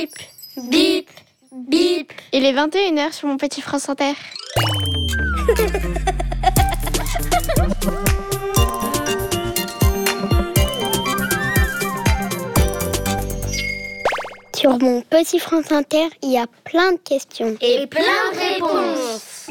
Bip, bip. Il est 21h sur mon petit France Inter. Sur mon petit France Inter, il y a plein de questions. Et plein de réponses.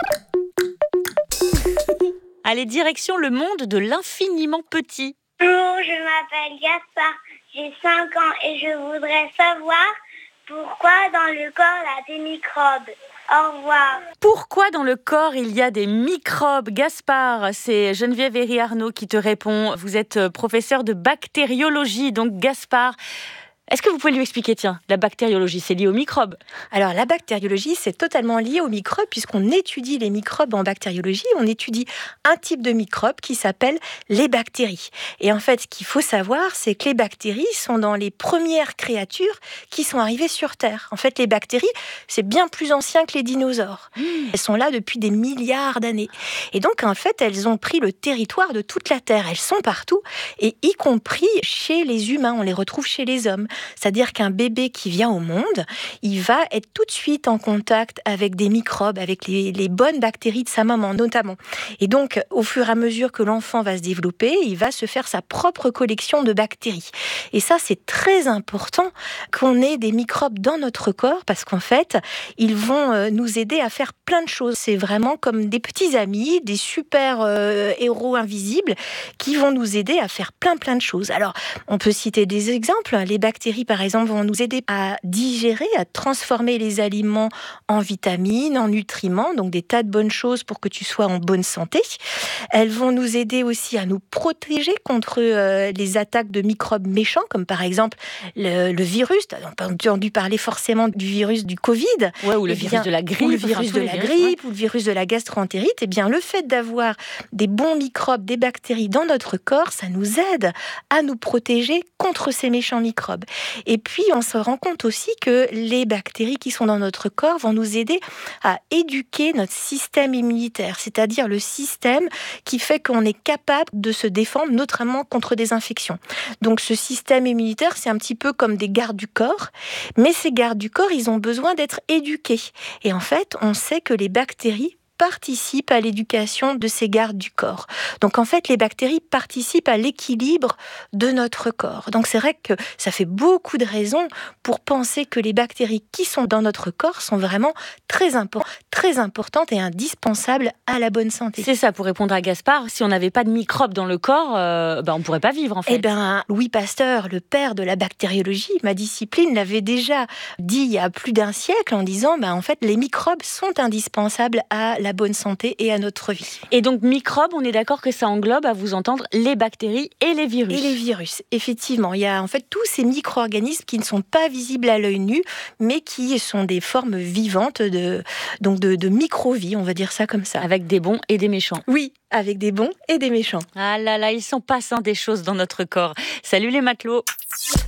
Allez, direction le monde de l'infiniment petit. Bonjour, je m'appelle Gaspard, j'ai 5 ans et je voudrais savoir pourquoi dans le corps il y a des microbes. Au revoir. Pourquoi dans le corps il y a des microbes? Gaspard, c'est Geneviève Herry-Arnaud qui te répond. Vous êtes professeur de bactériologie, donc Gaspard. Est-ce que vous pouvez lui expliquer, tiens, la bactériologie, c'est lié aux microbes? Alors, la bactériologie, c'est totalement lié aux microbes, puisqu'on étudie les microbes en bactériologie. On étudie un type de microbes qui s'appelle les bactéries. Et en fait, ce qu'il faut savoir, c'est que les bactéries sont dans les premières créatures qui sont arrivées sur Terre. En fait, les bactéries, c'est bien plus ancien que les dinosaures. Elles sont là depuis des milliards d'années. Et donc, en fait, elles ont pris le territoire de toute la Terre. Elles sont partout, et y compris chez les humains. On les retrouve chez les hommes. C'est-à-dire qu'un bébé qui vient au monde, il va être tout de suite en contact avec des microbes, avec les bonnes bactéries de sa maman notamment. Et donc, au fur et à mesure que l'enfant va se développer, il va se faire sa propre collection de bactéries. Et ça, c'est très important qu'on ait des microbes dans notre corps parce qu'en fait, ils vont nous aider à faire plein de choses. C'est vraiment comme des petits amis, des super héros invisibles qui vont nous aider à faire plein de choses. Alors, on peut citer des exemples. Les bactéries, par exemple, vont nous aider à digérer, à transformer les aliments en vitamines, en nutriments, donc des tas de bonnes choses pour que tu sois en bonne santé. Elles vont nous aider aussi à nous protéger contre les attaques de microbes méchants, comme par exemple le virus. Tu as entendu parler forcément du virus du Covid. Ouais, ou le virus de la grippe. Ou le virus de la grippe, ou le virus de la gastroentérite. Eh bien, le fait d'avoir des bons microbes, des bactéries dans notre corps, ça nous aide à nous protéger contre ces méchants microbes. Et puis, on se rend compte aussi que les bactéries qui sont dans notre corps vont nous aider à éduquer notre système immunitaire, c'est-à-dire le système qui fait qu'on est capable de se défendre, notamment contre des infections. Donc, ce système immunitaire, c'est un petit peu comme des gardes du corps, mais ces gardes du corps, ils ont besoin d'être éduqués. Et en fait, on sait que les bactéries participent à l'éducation de ces gardes du corps. Donc en fait, les bactéries participent à l'équilibre de notre corps. Donc c'est vrai que ça fait beaucoup de raisons pour penser que les bactéries qui sont dans notre corps sont vraiment très importantes et indispensables à la bonne santé. C'est ça, pour répondre à Gaspard, si on n'avait pas de microbes dans le corps, on ne pourrait pas vivre en fait. Eh bien, Louis Pasteur, le père de la bactériologie, ma discipline, l'avait déjà dit il y a plus d'un siècle en disant, en fait, les microbes sont indispensables à la bonne santé et à notre vie. Et donc, microbes, on est d'accord que ça englobe, à vous entendre, les bactéries et les virus. Et les virus, effectivement. Il y a en fait tous ces micro-organismes qui ne sont pas visibles à l'œil nu, mais qui sont des formes vivantes de micro-vie, on va dire ça comme ça. Avec des bons et des méchants. Oui, avec des bons et des méchants. Ah là là, ils sont pas sains des choses dans notre corps. Salut les matelots.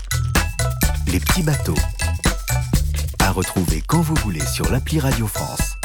Les petits bateaux. À retrouver quand vous voulez sur l'appli Radio France.